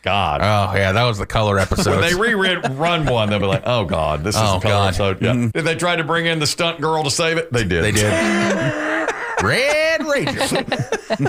God. Oh, yeah, that was the color episode. When they reread Run one, they'll be like, oh, God, this is the color episode. Yeah. Did they try to bring in the stunt girl to save it? They did. They did. Red Ranger.